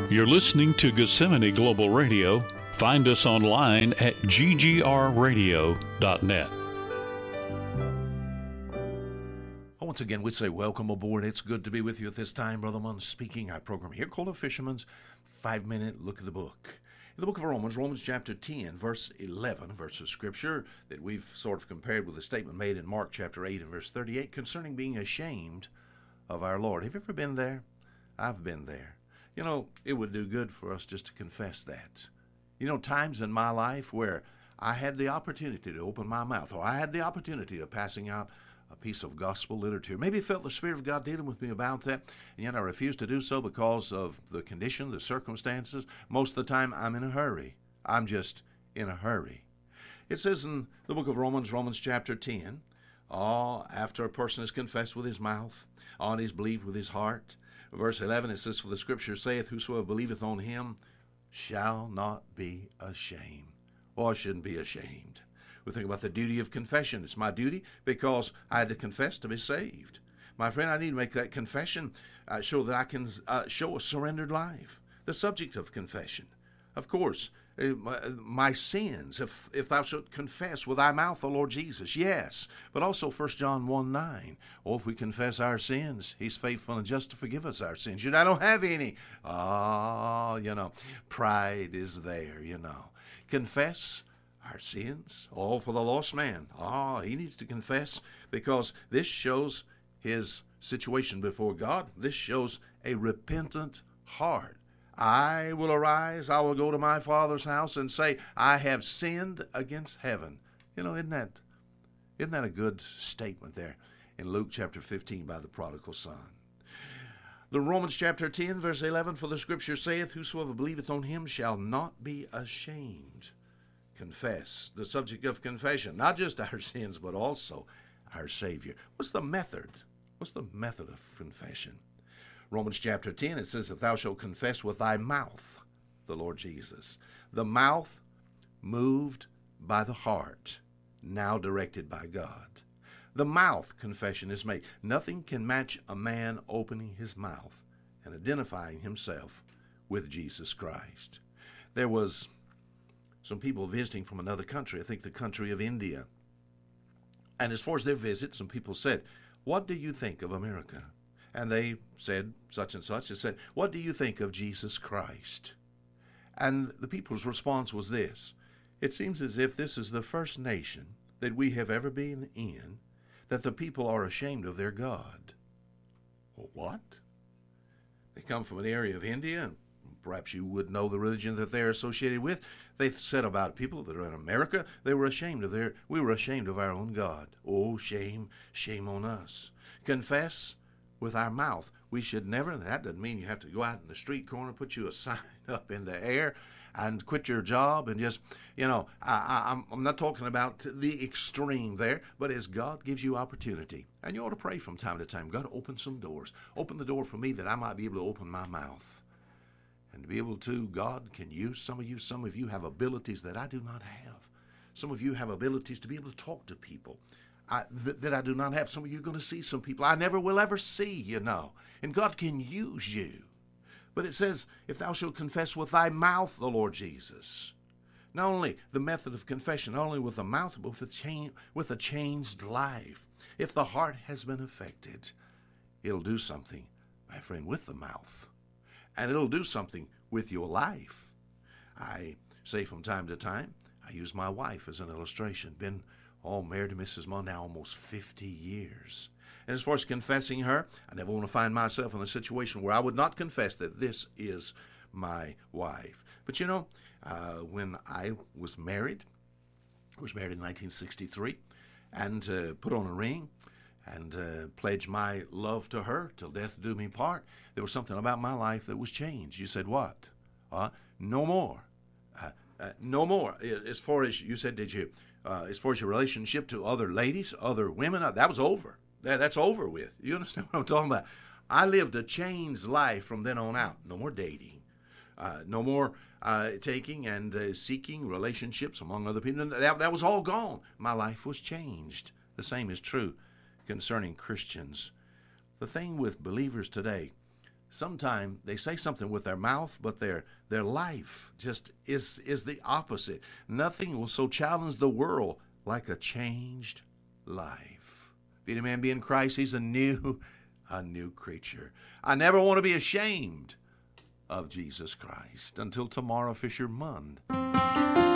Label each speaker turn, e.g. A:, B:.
A: You're listening to Gethsemane Global Radio. Find us online at ggrradio.net.
B: Once again, we say welcome aboard. It's good to be with you at this time. Brother Munn speaking. Our program here called A Fisherman's 5-Minute Look at the Book. In the book of Romans chapter 10, verse 11, verse of Scripture that we've sort of compared with a statement made in Mark chapter 8 and verse 38 concerning being ashamed of our Lord. Have you ever been there? I've been there. You know, it would do good for us just to confess that. You know, times in my life where I had the opportunity to open my mouth, or I had the opportunity of passing out a piece of gospel literature. Maybe felt the Spirit of God dealing with me about that, and yet I refused to do so because of the condition, the circumstances. Most of the time, I'm in a hurry. I'm just in a hurry. It says in the book of Romans chapter 10, after a person has confessed with his mouth, and he's believed with his heart. Verse 11, it says, "For the Scripture saith, Whosoever believeth on him shall not be ashamed." Or I shouldn't be ashamed. We think about the duty of confession. It's my duty because I had to confess to be saved. My friend, I need to make that confession so that I can show a surrendered life. The subject of confession. Of course, my sins, if thou shalt confess with thy mouth the Lord Jesus, yes. But also 1 John 1:9. Oh, if we confess our sins, he's faithful and just to forgive us our sins. I don't have any. Pride is there, Confess our sins, all for the lost man. He needs to confess because this shows his situation before God. This shows a repentant heart. I will arise, I will go to my Father's house and say, I have sinned against heaven. Isn't that a good statement there in Luke chapter 15 by the prodigal son? The Romans chapter 10, verse 11, "For the Scripture saith, Whosoever believeth on him shall not be ashamed." Confess, the subject of confession, not just our sins, but also our Savior. What's the method? What's the method of confession? Romans chapter 10, it says, "If thou shalt confess with thy mouth the Lord Jesus." The mouth moved by the heart, now directed by God. The mouth confession is made. Nothing can match a man opening his mouth and identifying himself with Jesus Christ. There was some people visiting from another country, I think the country of India. And as far as their visit, some people said, "What do you think of America?" And they said such and such. They said, "What do you think of Jesus Christ?" And the people's response was this: "It seems as if this is the first nation that we have ever been in that the people are ashamed of their God." Well, what? They come from an area of India, and perhaps you would know the religion that they're associated with. They said about people that are in America, we were ashamed of our own God. Oh, shame, shame on us. Confess with our mouth. We should never, that doesn't mean you have to go out in the street corner, put you a sign up in the air and quit your job and just, I'm not talking about the extreme there, but as God gives you opportunity, and you ought to pray from time to time, God, open some doors. Open the door for me that I might be able to open my mouth. And to be able to, God can use some of you have abilities that I do not have. Some of you have abilities to be able to talk to people that I do not have. Some of you are going to see some people I never will ever see, And God can use you. But it says, "If thou shalt confess with thy mouth the Lord Jesus." Not only the method of confession, not only with the mouth, but with a changed life. If the heart has been affected, it'll do something, my friend, with the mouth. And it'll do something with your life. I say from time to time, I use my wife as an illustration. Been married to Mrs. Munn now almost 50 years. And as far as confessing her, I never want to find myself in a situation where I would not confess that this is my wife. But when I was married in 1963, and put on a ring, and pledged my love to her till death do me part, there was something about my life that was changed. You said, what? No more. No more. As far as you said, as far as your relationship to other ladies, other women, that was over. That's over with. You understand what I'm talking about? I lived a changed life from then on out. No more dating. No more taking and seeking relationships among other people. That was all gone. My life was changed. The same is true concerning Christians. The thing with believers today, sometimes they say something with their mouth, but their life just is the opposite. Nothing will so challenge the world like a changed life. If any man be in Christ, he's a new creature. I never want to be ashamed of Jesus Christ. Until tomorrow, Fisher Mund.